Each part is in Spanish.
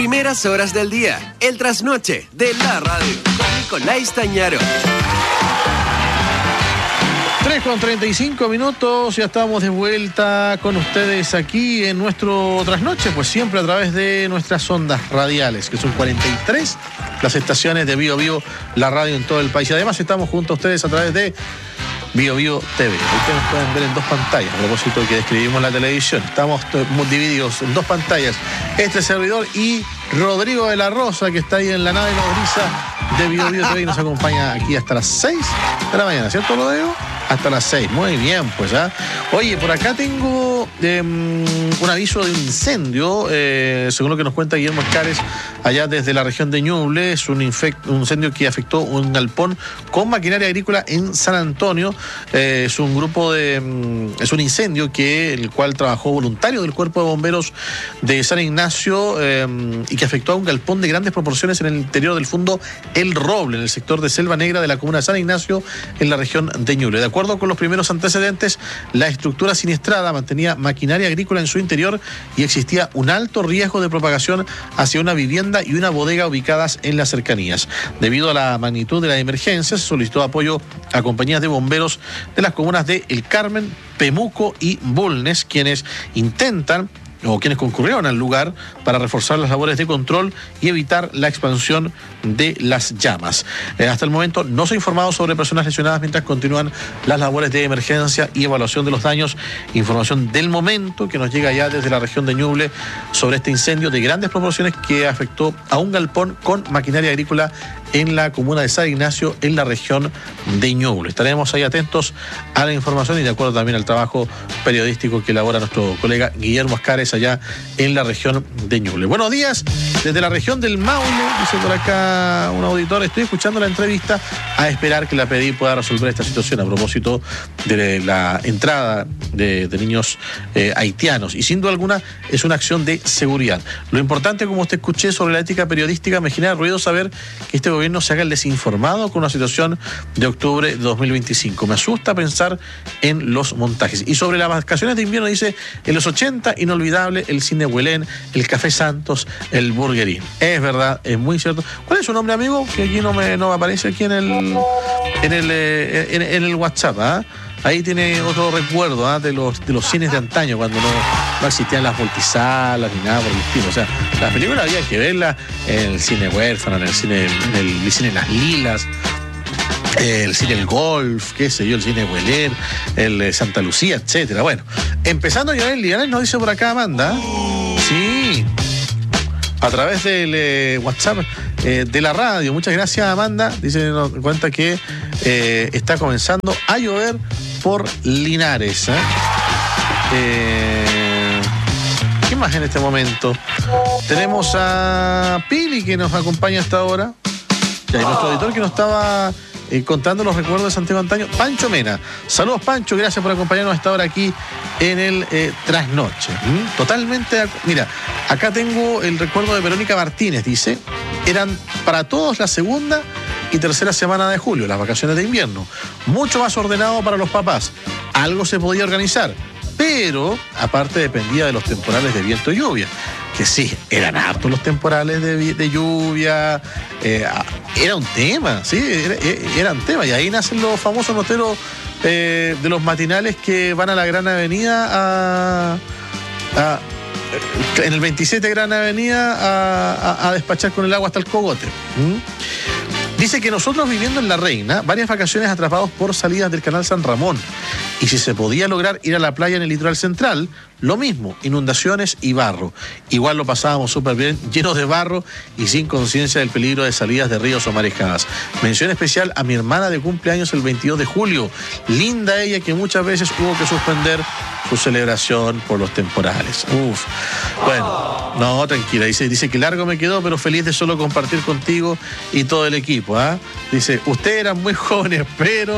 primeras horas del día. El trasnoche de la radio con Nicolás Stañaro. 3:35, ya estamos de vuelta con ustedes aquí en nuestro trasnoche, pues siempre a través de nuestras ondas radiales, que son 43 las estaciones de Bio Bio, la radio en todo el país. Y además estamos junto a ustedes a través de Bio Bio TV. Ustedes nos pueden ver en dos pantallas, a propósito de que describimos la televisión. Estamos divididos en dos pantallas. Este servidor y Rodrigo de la Rosa, que está ahí en la nave nodriza de Bio Bio TV y nos acompaña aquí hasta las 6 de la mañana, ¿cierto, Rodrigo? Hasta las 6, muy bien, pues. Oye, por acá tengo un aviso de un incendio, según lo que nos cuenta Guillermo Escares, allá desde la región de Ñuble. Es un incendio que afectó un galpón con maquinaria agrícola en San Antonio. Es un incendio el cual trabajó voluntario del Cuerpo de Bomberos de San Ignacio y que afectó a un galpón de grandes proporciones en el interior del fondo El Roble, en el sector de Selva Negra de la comuna de San Ignacio, en la región de Ñuble. De acuerdo con los primeros antecedentes, la estructura siniestrada mantenía maquinaria agrícola en su interior y existía un alto riesgo de propagación hacia una vivienda y una bodega ubicadas en las cercanías. Debido a la magnitud de la emergencia, se solicitó apoyo a compañías de bomberos de las comunas de El Carmen, Pemuco y Bulnes, quienes concurrieron al lugar para reforzar las labores de control y evitar la expansión de las llamas. Hasta el momento no se ha informado sobre personas lesionadas mientras continúan las labores de emergencia y evaluación de los daños. Información del momento que nos llega ya desde la región de Ñuble sobre este incendio de grandes proporciones que afectó a un galpón con maquinaria agrícola en la comuna de San Ignacio, en la región de Ñuble. Estaremos ahí atentos a la información y de acuerdo también al trabajo periodístico que elabora nuestro colega Guillermo Escares allá en la región de Ñuble. Buenos días, desde la región del Maule, dice por acá un auditor. Estoy escuchando la entrevista a esperar que la PDI pueda resolver esta situación a propósito de la entrada de niños haitianos. Y sin duda alguna es una acción de seguridad. Lo importante, como usted escuché sobre la ética periodística, me genera ruido saber que este gobierno se haga el desinformado con una situación de octubre de 2025. Me asusta pensar en los montajes. Y sobre las vacaciones de invierno dice, en los 80, inolvidable el cine Huelén, el Café Santos, el Burgerín. Es verdad, es muy cierto. ¿Cuál es su nombre, amigo? Que aquí no me aparece aquí en el WhatsApp, ¿ah? Ahí tiene otro recuerdo de los cines de antaño, cuando no existían las multisalas ni nada por el estilo. O sea, las películas había que verlas en el cine Huérfano, en el cine Las Lilas, el cine El Golf, qué sé yo, el cine Huelén, el Santa Lucía, etcétera. Bueno, empezando a llover en Liganes, nos dice por acá Amanda. Sí, a través del WhatsApp de la radio. Muchas gracias, Amanda. Dice, nos cuenta que está comenzando a llover por Linares. ¿Qué más en este momento? Tenemos a Pili, que nos acompaña hasta ahora. Y nuestro editor que nos estaba contando los recuerdos de Santiago Antaño, Pancho Mena. Saludos, Pancho, gracias por acompañarnos hasta ahora aquí en el Trasnoche. Totalmente, mira, acá tengo el recuerdo de Verónica Martínez, dice, eran para todos la segunda y tercera semana de julio, las vacaciones de invierno. Mucho más ordenado para los papás. Algo se podía organizar, pero aparte dependía de los temporales de viento y lluvia. Que sí, eran hartos los temporales de lluvia, era un tema, sí, eran temas. Y ahí nacen los famosos noteros de los matinales que van a la Gran Avenida en el 27 Gran Avenida a despachar con el agua hasta el cogote. Dice que nosotros viviendo en La Reina, varias vacaciones atrapados por salidas del canal San Ramón. Y si se podía lograr ir a la playa en el litoral central, lo mismo, inundaciones y barro. Igual lo pasábamos súper bien, llenos de barro y sin conciencia del peligro de salidas de ríos o marejadas. Mención especial a mi hermana de cumpleaños el 22 de julio. Linda ella, que muchas veces hubo que suspender su celebración por los temporales. Bueno, no, tranquila. Dice que largo me quedó, pero feliz de solo compartir contigo y todo el equipo. Dice, ustedes eran muy jóvenes, pero...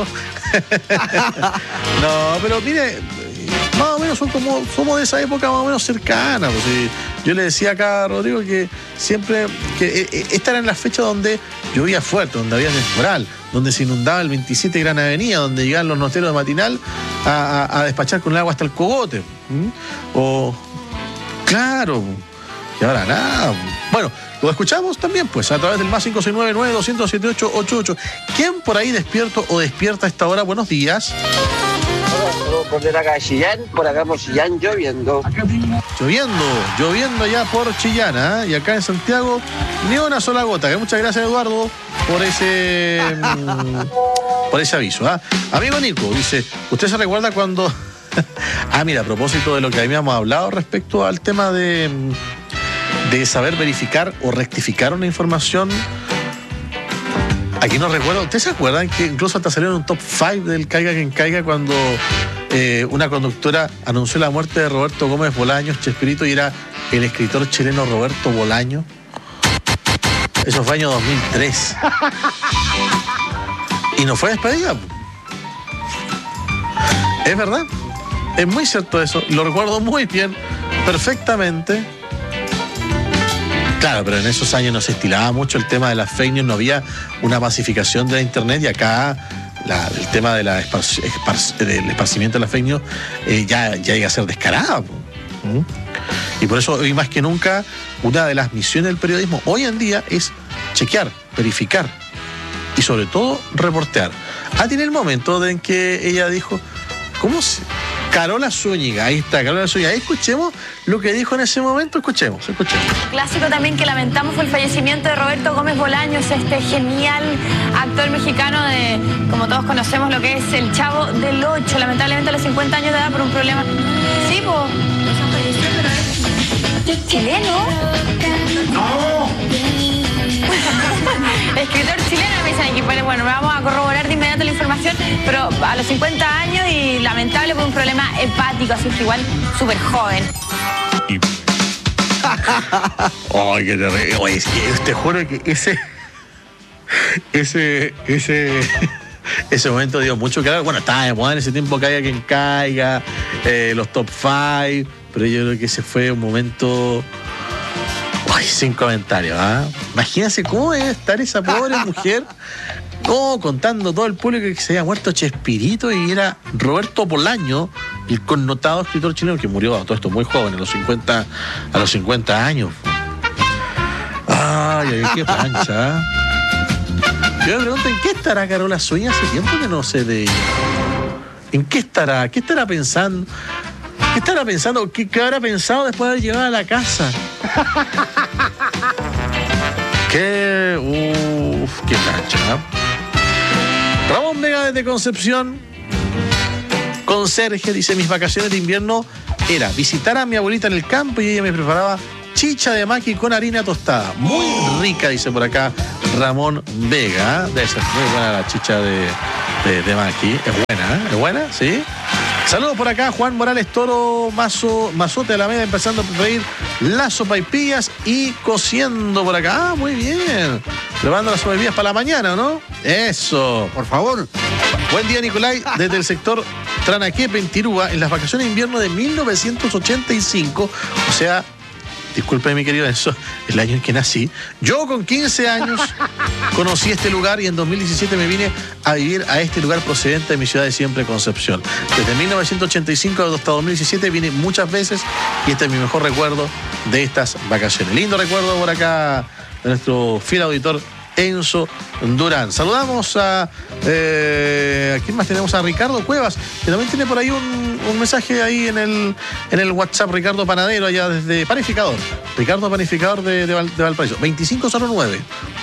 No, pero mire, más o menos somos de esa época más o menos cercana. Pues, yo le decía acá a Rodrigo que siempre, que esta era en la fecha donde llovía fuerte, donde había temporal, donde se inundaba el 27 Gran Avenida, donde llegaban los noteros de matinal a despachar con el agua hasta el cogote. Claro. Y ahora nada. Bueno, lo escuchamos también, pues, a través del más 569-900-7888. ¿Quién por ahí despierto o despierta a esta hora? Buenos días. Hola, por acá Chillán, por acá por Chillán lloviendo. Lloviendo allá por Chillán, ¿eh? Y acá en Santiago, ni una sola gota. Que muchas gracias, Eduardo, por ese aviso. Amigo Nico, dice, ¿usted se recuerda cuando... mira, a propósito de lo que habíamos hablado respecto al tema de saber verificar o rectificar una información. Aquí no recuerdo, ¿ustedes se acuerdan que incluso hasta salió en un top 5 del Caiga Quien Caiga cuando una conductora anunció la muerte de Roberto Gómez Bolaños, Chespirito, y era el escritor chileno Roberto Bolaño? Eso fue año 2003. Y no fue despedida. Es verdad. Es muy cierto eso. Lo recuerdo muy bien, perfectamente. Claro, pero en esos años no se estilaba mucho el tema de las fake news, no había una masificación de la internet, y acá el tema de del esparcimiento de las fake news ya llega a ser descarado. Y por eso hoy más que nunca una de las misiones del periodismo hoy en día es chequear, verificar y sobre todo reportear. Tiene el momento en que ella dijo, ¿cómo se...? Carola Zúñiga, ahí está, Carola Zúñiga. Escuchemos lo que dijo en ese momento, escuchemos. Clásico también que lamentamos fue el fallecimiento de Roberto Gómez Bolaños, este genial actor mexicano de, como todos conocemos, lo que es el Chavo del Ocho, lamentablemente a los 50 años de edad por un problema. Sí, po. ¿Es chileno? ¡No! Escritor chileno, me dicen aquí. Bueno, vamos a corroborar de inmediato la información, pero a los 50 años y lamentable por un problema hepático, así que igual súper joven. Ay, qué terrible. Oye, te juro que ese momento dio mucho que hablar. Bueno, estaba de moda en ese tiempo, Caiga Quien Caiga, los top 5, pero yo creo que ese fue un momento... Ay, sin comentarios, Imagínense cómo debe estar esa pobre mujer, contando todo el público que se había muerto Chespirito y era Roberto Bolaño, el connotado escritor chileno que murió a todo esto muy joven, a los 50 años. Ay, qué plancha. Yo me pregunto, ¿en qué estará Carola Zúñiga? Hace tiempo que no sé de ella. ¿En qué estará? ¿Qué estará pensando? ¿Qué habrá pensado después de haber llegado a la casa? Qué plancha. Ramón Vega desde Concepción. Conserje dice, mis vacaciones de invierno era visitar a mi abuelita en el campo y ella me preparaba chicha de maqui con harina tostada. Muy rica, dice por acá Ramón Vega. Debe ser muy buena la chicha de maqui. ¿Es buena? ¿Sí? Saludos por acá, Juan Morales Toro, Mazote de la Media, empezando a freír las sopaipillas y cociendo por acá. Muy bien. Preparando las sopaipillas para la mañana, ¿no? Eso. Por favor. Buen día, Nicolai, desde el sector Tranaquepe, en Tirúa, en las vacaciones de invierno de 1985. O sea, disculpe, mi querido Enzo, el año en que nací. Yo con 15 años conocí este lugar y en 2017 me vine a vivir a este lugar procedente de mi ciudad de siempre, Concepción. Desde 1985 hasta 2017 vine muchas veces y este es mi mejor recuerdo de estas vacaciones. Lindo recuerdo por acá de nuestro fiel auditor Enzo Durán. Saludamos ¿a quién más tenemos? A Ricardo Cuevas, que también tiene por ahí un mensaje ahí en el WhatsApp. Ricardo Panadero, allá desde Panificador. Ricardo Panificador de Valparaíso. 2509.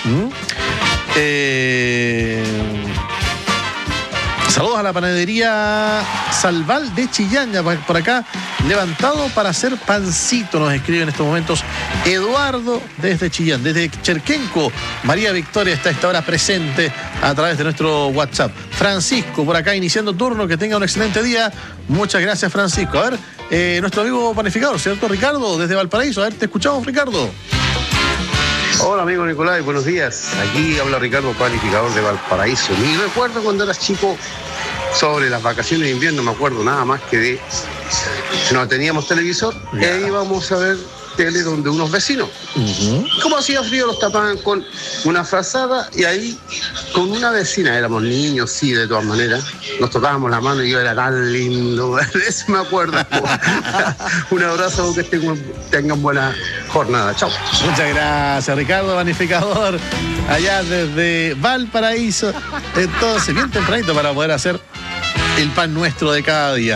Saludos a la panadería Salval de Chillán, por acá, levantado para hacer pancito, nos escribe en estos momentos Eduardo desde Chillán. Desde Cherquenco, María Victoria está a esta hora presente a través de nuestro WhatsApp. Francisco, por acá iniciando turno, que tenga un excelente día. Muchas gracias, Francisco. A ver, nuestro amigo panificador, ¿cierto, Ricardo? Desde Valparaíso, a ver, te escuchamos, Ricardo. Hola, amigo Nicolai, buenos días. Aquí habla Ricardo, panificador de Valparaíso. Mi recuerdo cuando eras chico sobre las vacaciones de invierno, me acuerdo nada más que de... No teníamos televisor, e íbamos a ver tele donde unos vecinos. Como hacía frío, los tapaban con una frazada y ahí con una vecina, éramos niños, sí, de todas maneras, nos tocábamos la mano y yo era tan lindo, de eso me acuerdo. Un abrazo, que tengan buena jornada. Chao. Muchas gracias, Ricardo Panificador, allá desde Valparaíso. Entonces, bien tempranito para poder hacer el pan nuestro de cada día.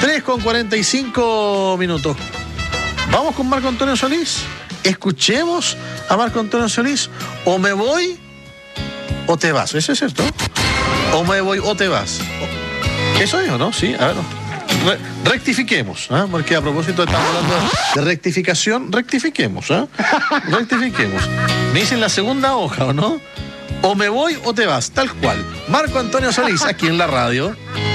3:45. Vamos con Marco Antonio Solís. Escuchemos a Marco Antonio Solís. O me voy o te vas. ¿Eso es cierto? O me voy o te vas. ¿Eso es o no? Sí, a ver. Rectifiquemos, ¿eh? Porque a propósito estamos hablando de rectificación, rectifiquemos, ¿eh? Rectifiquemos. Me dicen la segunda hoja, ¿o no? O me voy o te vas, tal cual. Marco Antonio Solís, aquí en la radio.